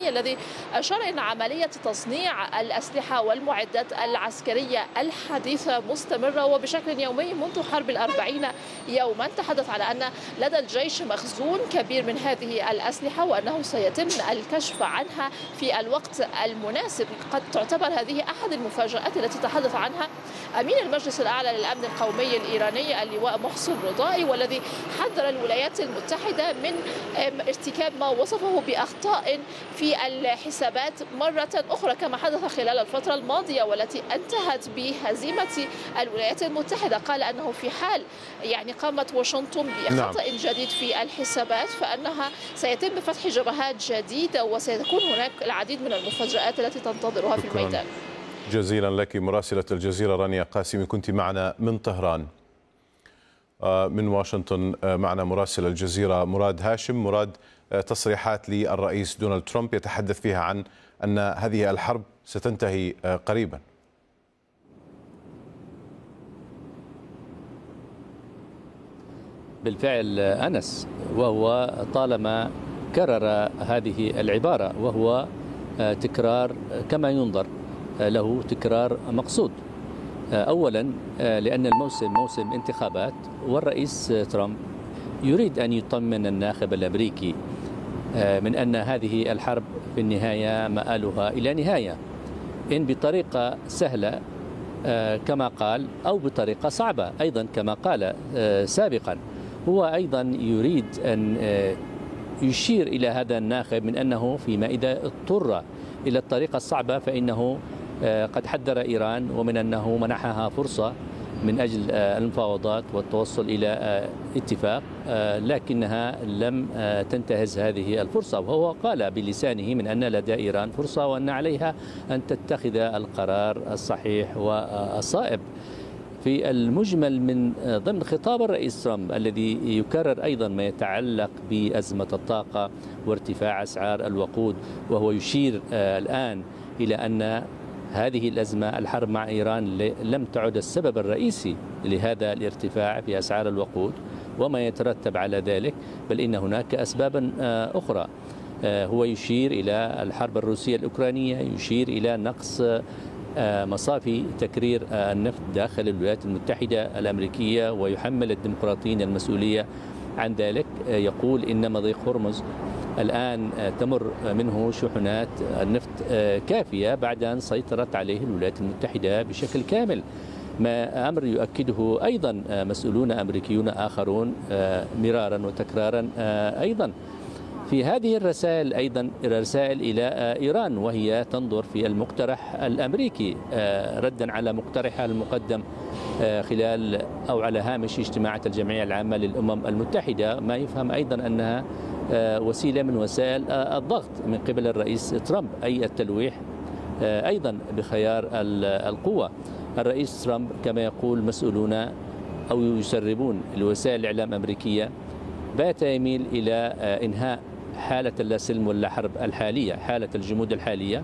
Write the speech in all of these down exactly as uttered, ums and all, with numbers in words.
الإيراني الذي أشار أن عملية تصنيع الأسلحة والمعدات العسكرية الحديثة مستمرة وبشكل يومي منذ حرب الأربعين يوما. تحدث على أن لدى الجيش مخزون كبير من هذه الأسلحة وأنه سيتم الكشف عنها في الوقت المناسب. قد تعتبر هذه أحد المفاجآت التي تحدث عنها أمين المجلس الأعلى للأمن القومي الإيراني اللواء محسن رضائي، والذي حذر الولايات المتحدة من ارتكاب ما وصفه بأخطاء في الحسابات مرة أخرى كما حدث خلال الفترة الماضية والتي انتهت بهزيمة الولايات المتحدة. قال أنه في حال يعني قامت واشنطن بخطأ نعم. جديد في الحسابات فإنها سيتم فتح جبهات جديدة وسيكون هناك العديد من المفاجآت التي تنتظرها في الميدان. جزيلا لك مراسلة الجزيرة رانيا قاسمي، كنت معنا من طهران. من واشنطن معنا مراسل الجزيرة مراد هاشم. مراد، تصريحات للرئيس دونالد ترامب يتحدث فيها عن أن هذه الحرب ستنتهي قريبا. بالفعل أنس، وهو طالما كرر هذه العبارة وهو تكرار كما ينظر له تكرار مقصود. أولا لأن الموسم موسم انتخابات والرئيس ترامب يريد أن يطمن الناخب الأمريكي من أن هذه الحرب في النهاية مآلها إلى نهاية، إن بطريقة سهلة كما قال أو بطريقة صعبة أيضا كما قال سابقا. هو أيضا يريد أن يشير إلى هذا الناخب من أنه فيما إذا اضطر إلى الطريقة الصعبة فإنه قد حذر إيران ومن أنه منحها فرصة من أجل المفاوضات والتوصل إلى اتفاق، لكنها لم تنتهز هذه الفرصة. وهو قال بلسانه من أن لدى إيران فرصة وأن عليها أن تتخذ القرار الصحيح والصائب. في المجمل من ضمن خطاب الرئيس ترامب الذي يكرر أيضا ما يتعلق بأزمة الطاقة وارتفاع أسعار الوقود، وهو يشير الآن إلى أن هذه الأزمة الحرب مع إيران لم تعد السبب الرئيسي لهذا الارتفاع في أسعار الوقود وما يترتب على ذلك، بل إن هناك أسبابا أخرى. هو يشير إلى الحرب الروسية الأوكرانية، يشير إلى نقص مصافي تكرير النفط داخل الولايات المتحدة الأمريكية ويحمل الديمقراطيين المسؤولية عن ذلك. يقول إن مضيق هرمز الآن تمر منه شحنات النفط كافية بعد أن سيطرت عليه الولايات المتحدة بشكل كامل، ما أمر يؤكده أيضا مسؤولون أمريكيون آخرون مرارا وتكرارا. أيضا في هذه الرسائل أيضا رسائل إلى إيران وهي تنظر في المقترح الأمريكي ردا على مقترحها المقدم خلال أو على هامش اجتماعات الجمعية العامة للأمم المتحدة، ما يفهم أيضا أنها وسيلة من وسائل الضغط من قبل الرئيس ترامب، أي التلويح أيضا بخيار القوة. الرئيس ترامب كما يقول مسؤولون أو يسربون لوسائل الإعلام الأمريكية بات يميل إلى إنهاء حالة اللاسلم ولا حرب الحالية، حالة الجمود الحالية،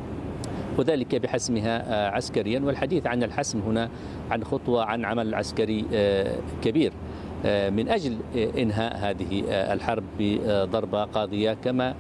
وذلك بحسمها عسكريا. والحديث عن الحسم هنا عن خطوة عن عمل عسكري كبير من أجل إنهاء هذه الحرب بضربة قاضية كما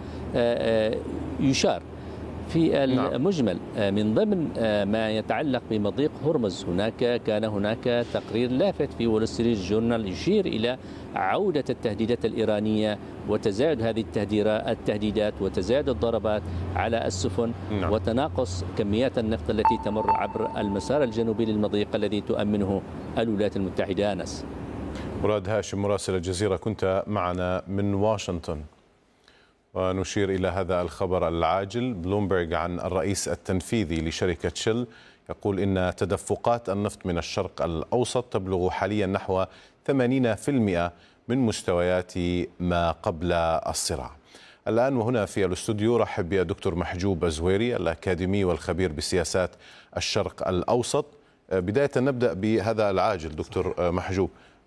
يشار. في المجمل من ضمن ما يتعلق بمضيق هرمز هناك كان هناك تقرير لافت في وول ستريت جورنال يشير إلى عودة التهديدات الإيرانية وتزايد هذه التهديدات وتزايد الضربات على السفن نعم. وتناقص كميات النفط التي تمر عبر المسار الجنوبي للمضيق الذي تؤمنه الولايات المتحدة. أنس. مراد هاشم مراسل الجزيرة كنت معنا من واشنطن. ونشير إلى هذا الخبر العاجل. بلومبرج عن الرئيس التنفيذي لشركة شل يقول إن تدفقات النفط من الشرق الأوسط تبلغ حاليا نحو ثمانين بالمئة من مستويات ما قبل الصراع. الآن وهنا في الاستوديو رحب بالدكتور محجوب الزويري الأكاديمي والخبير بسياسات الشرق الأوسط. بداية نبدأ بهذا العاجل دكتور محجوب.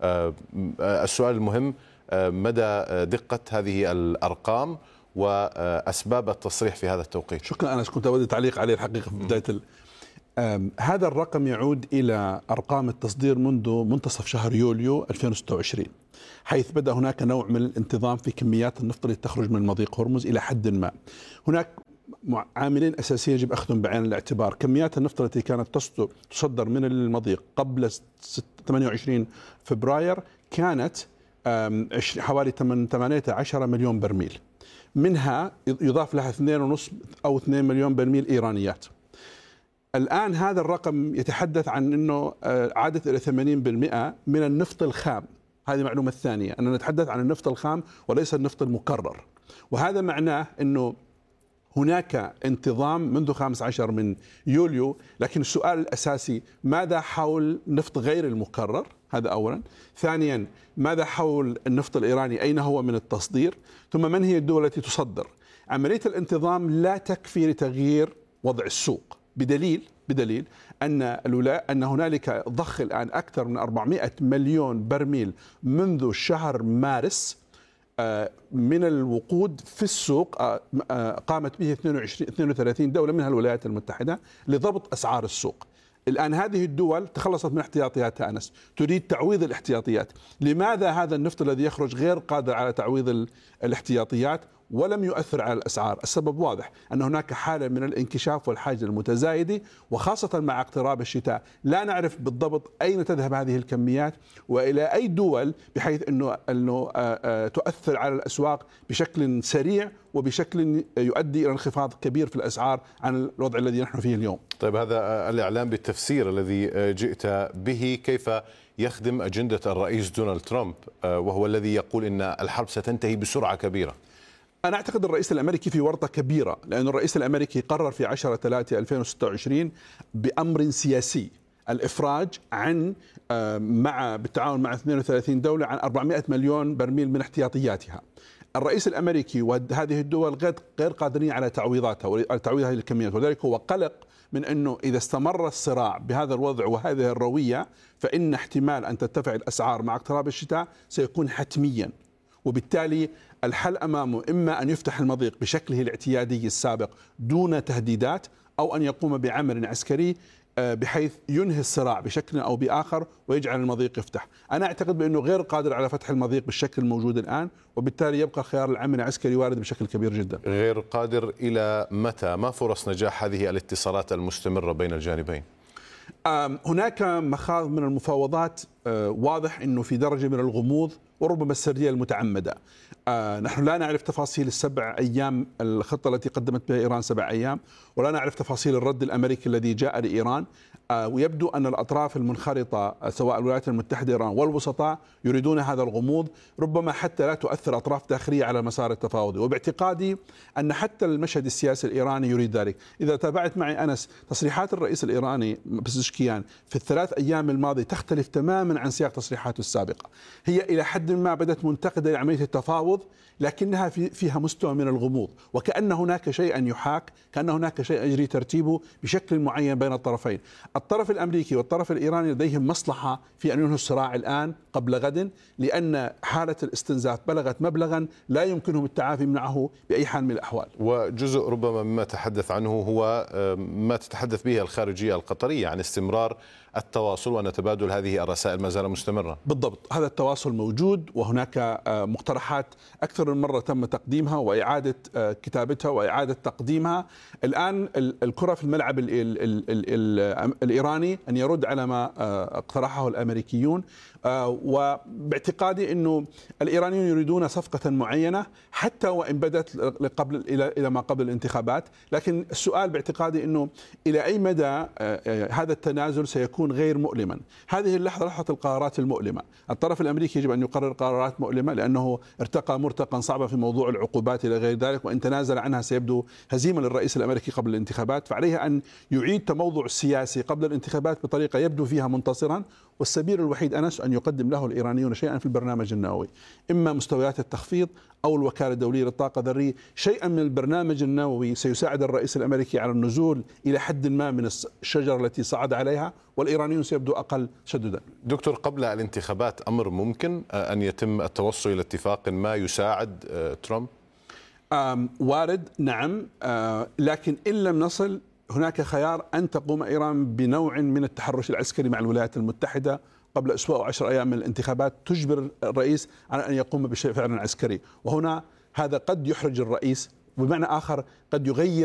السؤال المهم مدى دقة هذه الأرقام وأسباب التصريح في هذا التوقيت؟ شكرا. أنا كنت أود تعليق عليه الحقيقة في بداية ال... هذا الرقم يعود إلى أرقام التصدير منذ منتصف شهر يوليو ألفين وستة وعشرين، حيث بدأ هناك نوع من الانتظام في كميات النفط التي تخرج من مضيق هرمز إلى حد ما. هناك عاملين أساسيين يجب أخذهم بعين الاعتبار. كميات النفط التي كانت تصدر من المضيق قبل ثمانية وعشرين فبراير كانت حوالي ثمانية عشر مليون برميل، منها يضاف لها اثنين ونصف أو اثنين مليون برميل إيرانيات. الآن هذا الرقم يتحدث عن أنه عادت إلى ثمانين بالمئة من النفط الخام. هذه معلومة الثانية، أننا نتحدث عن النفط الخام وليس النفط المكرر، وهذا معناه أنه هناك انتظام منذ خامس عشر من يوليو. لكن السؤال الأساسي ماذا حول نفط غير المكرر؟ هذا أولا. ثانيا ماذا حول النفط الإيراني؟ أين هو من التصدير؟ ثم من هي الدول التي تصدر؟ عملية الانتظام لا تكفي لتغيير وضع السوق، بدليل بدليل أن أن هنالك ضخ الآن أكثر من أربعمئة مليون برميل منذ شهر مارس من الوقود في السوق قامت به اثنين وثلاثين دولة منها الولايات المتحدة لضبط أسعار السوق. الآن هذه الدول تخلصت من احتياطياتها أنس، تريد تعويض الاحتياطيات. لماذا هذا النفط الذي يخرج غير قادر على تعويض الاحتياطيات ولم يؤثر على الأسعار؟ السبب واضح، أن هناك حالة من الانكشاف والحاجة المتزايدة، وخاصة مع اقتراب الشتاء لا نعرف بالضبط أين تذهب هذه الكميات وإلى أي دول، بحيث أنه, أنه تؤثر على الأسواق بشكل سريع وبشكل يؤدي إلى انخفاض كبير في الأسعار عن الوضع الذي نحن فيه اليوم. طيب، هذا الإعلام بالتفسير الذي جئت به كيف يخدم أجندة الرئيس دونالد ترامب، وهو الذي يقول أن الحرب ستنتهي بسرعة كبيرة؟ أنا أعتقد الرئيس الأمريكي في ورطة كبيرة، لأن الرئيس الأمريكي قرر في عشرة ثلاثة ألفين وستة وعشرين بأمر سياسي الإفراج عن مع بالتعاون مع اثنين وثلاثين دولة عن أربعمئة مليون برميل من احتياطياتها. الرئيس الأمريكي وهذه الدول غير قادرين على تعويضاتها وعلى تعويض هذه الكميات، ولذلك هو قلق من أنه إذا استمر الصراع بهذا الوضع وهذه الروية فإن احتمال أن ترتفع الأسعار مع اقتراب الشتاء سيكون حتميا، وبالتالي الحل أمامه إما أن يفتح المضيق بشكله الاعتيادي السابق دون تهديدات، أو أن يقوم بعمل عسكري بحيث ينهي الصراع بشكل أو بآخر ويجعل المضيق يفتح. أنا أعتقد بأنه غير قادر على فتح المضيق بالشكل الموجود الآن، وبالتالي يبقى خيار العمل العسكري وارد بشكل كبير جدا. غير قادر إلى متى؟ ما فرص نجاح هذه الاتصالات المستمرة بين الجانبين؟ هناك مخاض من المفاوضات، واضح أنه في درجة من الغموض وربما السردية المتعمدة. آه نحن لا نعرف تفاصيل السبع أيام الخطة التي قدمت بها إيران سبع أيام، ولا نعرف تفاصيل الرد الأمريكي الذي جاء لإيران. آه ويبدو أن الأطراف المنخرطة سواء الولايات المتحدة إيران والوسطاء يريدون هذا الغموض، ربما حتى لا تؤثر أطراف داخلية على المسار التفاوضي. وباعتقادي أن حتى المشهد السياسي الإيراني يريد ذلك. إذا تابعت معي أنس تصريحات الرئيس الإيراني بزشكيان في الثلاث أيام الماضية تختلف تماما عن سياق تصريحاته السابقة. هي إلى حد ما بدأت منتقدة لعملية التفاوض، لكنها في فيها مستوى من الغموض، وكأن هناك شيئا يحاك، كأن هناك شيء يجري ترتيبه بشكل معين بين الطرفين. الطرف الأمريكي والطرف الإيراني لديهم مصلحة في أن ينهوا الصراع الآن قبل غد، لأن حالة الاستنزاف بلغت مبلغا لا يمكنهم التعافي معه بأي حال من الأحوال. وجزء ربما مما تحدث عنه هو ما تتحدث به الخارجية القطرية عن استمرار التواصل وأن تبادل هذه الرسائل ما زال مستمرا. بالضبط، هذا التواصل موجود، وهناك مقترحات أكثر من مرة تم تقديمها وإعادة كتابتها وإعادة تقديمها. الآن الكرة في الملعب ال ال ال ال الإيراني أن يرد على ما اقترحه الأمريكيون، وباعتقادي أنه الإيرانيون يريدون صفقة معينة حتى وإن بدت قبل إلى إلى ما قبل الانتخابات. لكن السؤال باعتقادي أنه إلى أي مدى هذا التنازل سيكون غير مؤلما. هذه اللحظة لحظة القرارات المؤلمة. الطرف الأمريكي يجب أن يقرر قرارات مؤلمة، لأنه ارتقى مرتقا صعبا في موضوع العقوبات إلى غير ذلك، وإن تنازل عنها سيبدو هزيمة للرئيس الأمريكي قبل الانتخابات. فعليه أن يعيد تموضع السياسي قبل الانتخابات بطريقة يبدو فيها منتصرا، والسبيل الوحيد أنس أن يقدم له الإيرانيون شيئا في البرنامج النووي، إما مستويات التخفيض أو الوكالة الدولية للطاقة الذرية. شيئا من البرنامج النووي سيساعد الرئيس الأمريكي على النزول إلى حد ما من الشجرة التي صعد عليها، والإيرانيون سيبدو أقل تشددا. دكتور، قبل الانتخابات أمر ممكن أن يتم التوصل إلى اتفاق ما يساعد ترامب؟ وارد، نعم، لكن إن لم نصل هناك خيار أن تقوم إيران بنوع من التحرش العسكري مع الولايات المتحدة قبل أسبوع وعشر أيام من الانتخابات، تجبر الرئيس على أن يقوم بشيء فعلا عسكري، وهنا هذا قد يحرج الرئيس، وبمعنى آخر قد يغير